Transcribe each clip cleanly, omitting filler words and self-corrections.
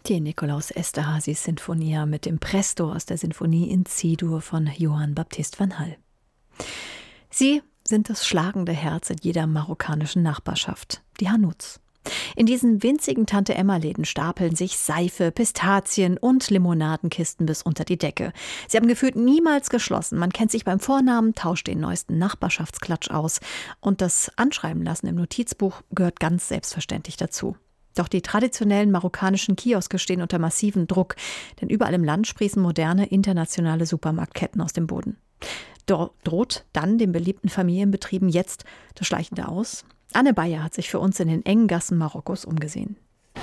Die Nikolaus Esterházys Sinfonia mit dem Presto aus der Sinfonie in C-Dur von Johann Baptist van Hall. Sie sind das schlagende Herz in jeder marokkanischen Nachbarschaft, die Hanuts. In diesen winzigen Tante-Emma-Läden stapeln sich Seife, Pistazien und Limonadenkisten bis unter die Decke. Sie haben gefühlt niemals geschlossen. Man kennt sich beim Vornamen, tauscht den neuesten Nachbarschaftsklatsch aus. Und das Anschreiben lassen im Notizbuch gehört ganz selbstverständlich dazu. Doch die traditionellen marokkanischen Kioske stehen unter massivem Druck, denn überall im Land sprießen moderne internationale Supermarktketten aus dem Boden. Droht dann den beliebten Familienbetrieben jetzt das schleichende Aus? Anne Bayer hat sich für uns in den engen Gassen Marokkos umgesehen.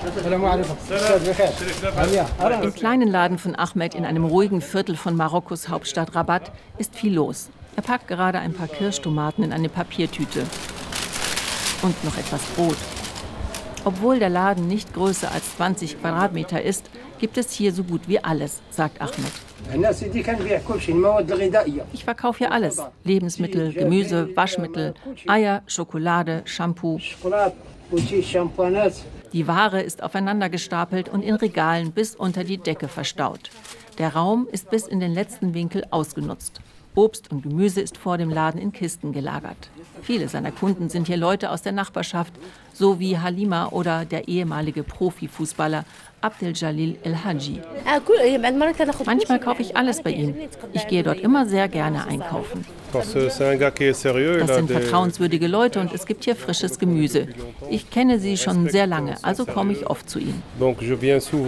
Im kleinen Laden von Ahmed in einem ruhigen Viertel von Marokkos Hauptstadt Rabat ist viel los. Er packt gerade ein paar Kirschtomaten in eine Papiertüte. Und noch etwas Brot. Obwohl der Laden nicht größer als 20 Quadratmeter ist, gibt es hier so gut wie alles, sagt Ahmed. Ich verkaufe hier alles. Lebensmittel, Gemüse, Waschmittel, Eier, Schokolade, Shampoo. Die Ware ist aufeinander gestapelt und in Regalen bis unter die Decke verstaut. Der Raum ist bis in den letzten Winkel ausgenutzt. Obst und Gemüse ist vor dem Laden in Kisten gelagert. Viele seiner Kunden sind hier Leute aus der Nachbarschaft, so wie Halima oder der ehemalige Profifußballer Abdeljalil El-Hadji. Manchmal kaufe ich alles bei ihm. Ich gehe dort immer sehr gerne einkaufen. Das sind vertrauenswürdige Leute und es gibt hier frisches Gemüse. Ich kenne sie schon sehr lange, also komme ich oft zu ihnen.